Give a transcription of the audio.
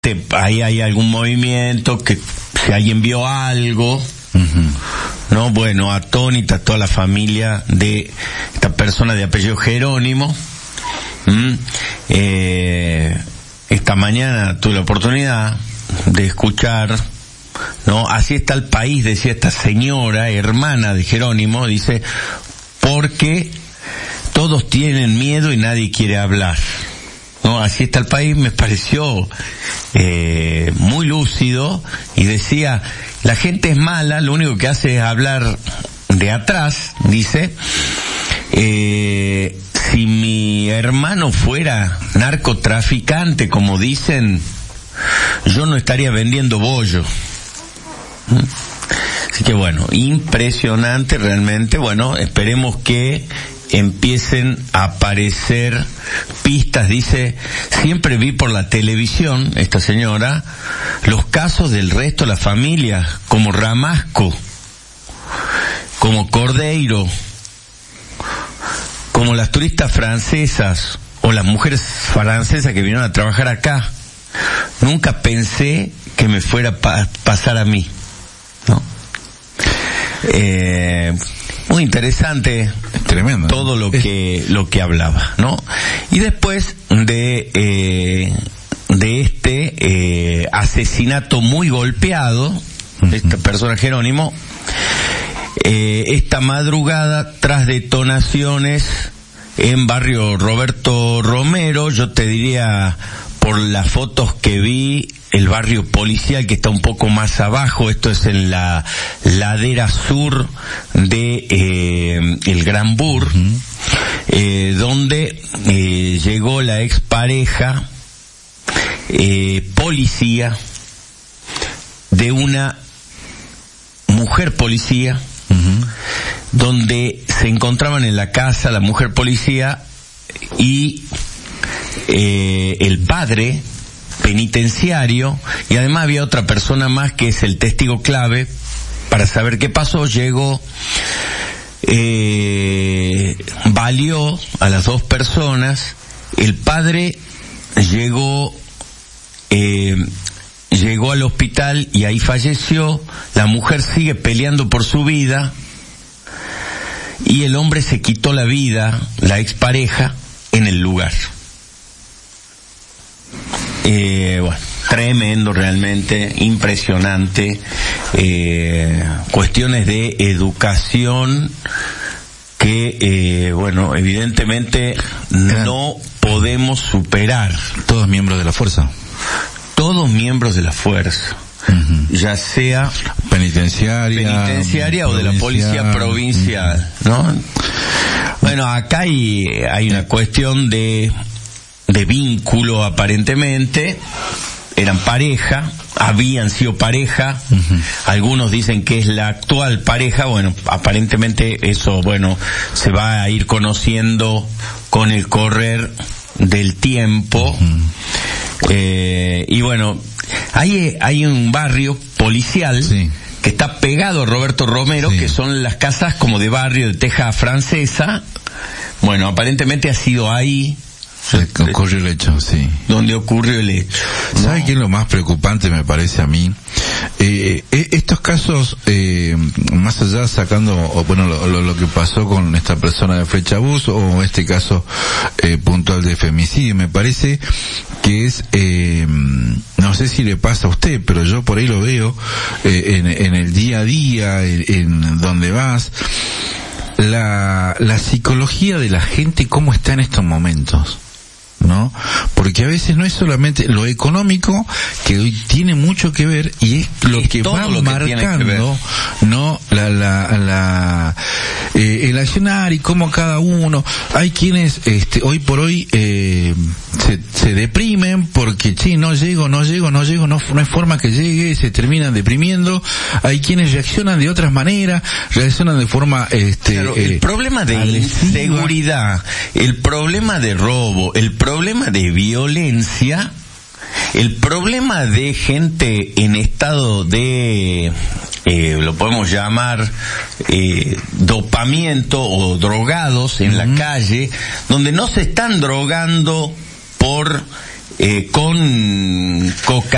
evidentemente ahí hay algún movimiento, que si alguien vio algo, no, bueno, atónita toda la familia de esta persona de apellido Jerónimo. Esta mañana tuve la oportunidad de escuchar, ¿no? Así está el país, decía esta señora, hermana de Jerónimo, dice, porque todos tienen miedo y nadie quiere hablar. No, así está el país, me pareció muy lúcido, y decía, la gente es mala, lo único que hace es hablar de atrás, dice, si mi hermano fuera narcotraficante, como dicen, yo no estaría vendiendo bollo. Así que bueno, impresionante realmente. Bueno, esperemos que empiecen a aparecer pistas. Dice, siempre vi por la televisión, esta señora, los casos del resto de la familia, como Ramasco, como Cordeiro, como las turistas francesas o las mujeres francesas que vinieron a trabajar acá. Nunca pensé que me fuera a pasar a mí, ¿no? Muy interesante. Tremendo. Todo lo que hablaba, ¿no? Y después de este asesinato muy golpeado de esta persona Jerónimo, esta madrugada, tras detonaciones en barrio Roberto Romero, yo te diría, por las fotos que vi, el barrio policial, que está un poco más abajo, esto es en la ladera sur de el Gran Bur, donde llegó la expareja policía de una mujer policía, donde se encontraban en la casa la mujer policía y el padre penitenciario, y además había otra persona más que es el testigo clave para saber qué pasó. Llegó, valió a las dos personas, el padre llegó al hospital y ahí falleció, la mujer sigue peleando por su vida y el hombre se quitó la vida, la expareja, en el lugar. Bueno, tremendo realmente, impresionante, cuestiones de educación que, bueno, evidentemente no podemos superar. Todos miembros de la fuerza. Todos miembros de la fuerza. Ya sea penitenciaria o de la policía provincial, ¿no? Bueno, acá hay una cuestión de vínculo, aparentemente. Eran pareja, habían sido pareja, algunos dicen que es la actual pareja. Bueno, aparentemente eso, bueno, se va a ir conociendo con el correr del tiempo. Y bueno, hay un barrio policial, sí, que está pegado a Roberto Romero, sí, que son las casas como de barrio de teja francesa. Bueno, aparentemente ha sido ahí ocurrió el hecho, sí. Donde ocurrió el hecho. ¿Sabe qué es lo más preocupante, me parece a mí? Estos casos, más allá sacando, bueno, lo que pasó con esta persona de Frechabús, o este caso puntual de femicidio, me parece que es, no sé si le pasa a usted, pero yo por ahí lo veo en el día a día, en donde vas, la psicología de la gente, cómo está en estos momentos, ¿no? Porque a veces no es solamente lo económico, que hoy tiene mucho que ver, y es lo que va marcando, ¿no? El accionar y cómo cada uno, hay quienes hoy por hoy se deprimen porque no llego, no hay forma que llegue, se terminan deprimiendo. Hay quienes reaccionan de otras maneras, reaccionan de forma claro, el problema de inseguridad, el problema de robo, el problema de violencia, el problema de gente en estado de lo podemos llamar dopamiento o drogados en la calle, donde no se están drogando con cocaína